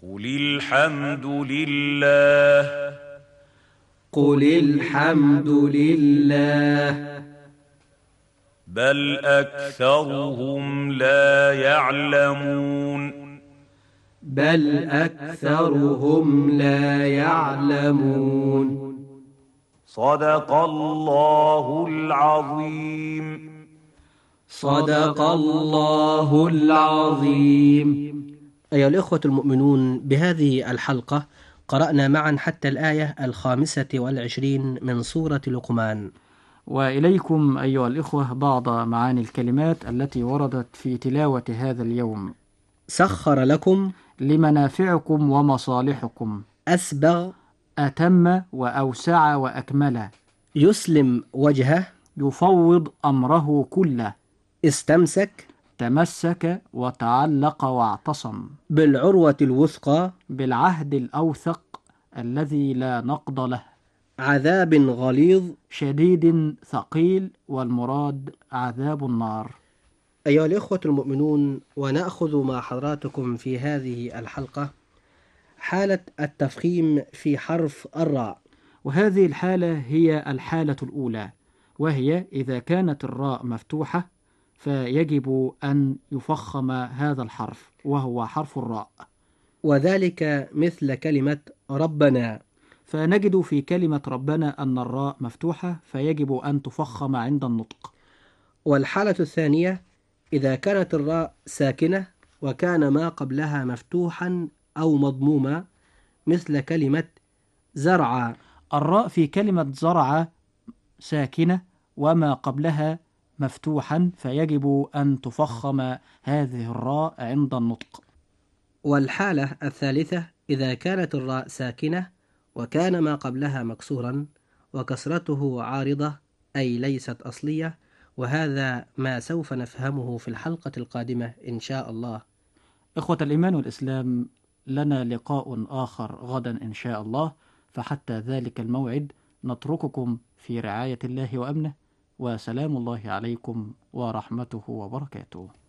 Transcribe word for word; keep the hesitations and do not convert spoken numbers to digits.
قل الحمد لله قل الحمد لله بل أكثرهم لا يعلمون بل أكثرهم لا يعلمون. صدق الله العظيم. صدق الله العظيم. أيها الإخوة المؤمنون، بهذه الحلقة قرأنا معا حتى الآية الخامسة والعشرين من سورة لقمان. وإليكم أيها الإخوة بعض معاني الكلمات التي وردت في تلاوة هذا اليوم. سخر لكم لمنافعكم ومصالحكم. أسبغ أتم وأوسع وأكمل. يسلم وجهه يفوض أمره كله. استمسك تمسك وتعلق واعتصم. بالعروة الوثقى بالعهد الأوثق الذي لا نقض له. عذاب غليظ شديد ثقيل، والمراد عذاب النار. أيها الإخوة المؤمنون، ونأخذ مع حضراتكم في هذه الحلقة حالة التفخيم في حرف الراء. وهذه الحالة هي الحالة الأولى، وهي إذا كانت الراء مفتوحة فيجب أن يفخم هذا الحرف وهو حرف الراء، وذلك مثل كلمة ربنا. فنجد في كلمة ربنا أن الراء مفتوحة فيجب أن تفخم عند النطق. والحالة الثانية إذا كانت الراء ساكنة وكان ما قبلها مفتوحا أو مضموما، مثل كلمة زرع. الراء في كلمة زرع ساكنة وما قبلها مفتوحا، فيجب أن تفخم هذه الراء عند النطق. والحالة الثالثة إذا كانت الراء ساكنة وكان ما قبلها مكسورا وكسرته عارضة أي ليست أصلية، وهذا ما سوف نفهمه في الحلقة القادمة إن شاء الله. إخوة الإيمان والإسلام، لنا لقاء آخر غدا إن شاء الله، فحتى ذلك الموعد نترككم في رعاية الله وأمنه، وسلام الله عليكم ورحمته وبركاته.